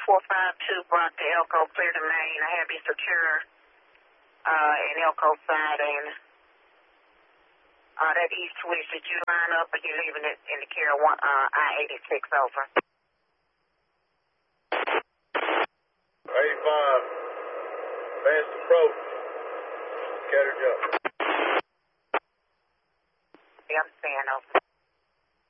452 block to Elko, clear to Main. I have you secure in Elko side and that east switch. Did you line up or you leaving it in the care I-86 over?